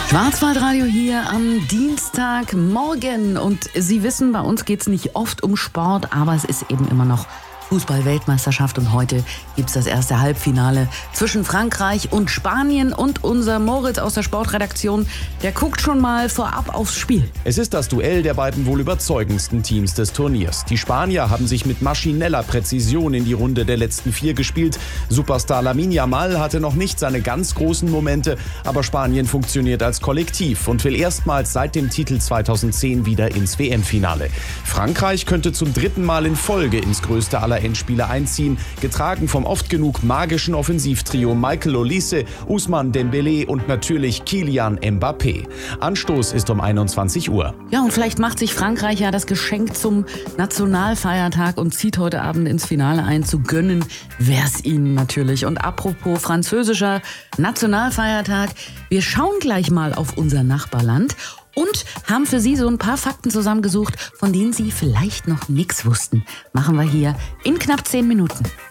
Schwarzwaldradio hier am Dienstagmorgen. Und Sie wissen, bei uns geht es nicht oft um Sport, aber es ist eben immer noch Fußball-Weltmeisterschaft. Und heute gibt es das erste Halbfinale zwischen Frankreich und Spanien. Und unser Moritz aus der Sportredaktion, der guckt schon mal vorab aufs Spiel. Es ist das Duell der beiden wohl überzeugendsten Teams des Turniers. Die Spanier haben sich mit maschineller Präzision in die Runde der letzten 4 gespielt. Superstar Lamine Yamal hatte noch nicht seine ganz großen Momente, aber Spanien funktioniert als Kollektiv und will erstmals seit dem Titel 2010 wieder ins WM-Finale. Frankreich könnte zum 3. Mal in Folge ins größte aller Endspiele einziehen, getragen vom oft genug magischen Offensivtrio Michael Olise, Ousmane Dembélé und natürlich Kylian Mbappé. Anstoß ist um 21 Uhr. Ja, und vielleicht macht sich Frankreich ja das Geschenk zum Nationalfeiertag und zieht heute Abend ins Finale ein. Zu gönnen wär's ihnen natürlich. Und apropos französischer Nationalfeiertag, wir schauen gleich mal auf unser Nachbarland und haben für Sie so ein paar Fakten zusammengesucht, von denen Sie vielleicht noch nichts wussten. Machen wir hier in knapp 10 Minuten.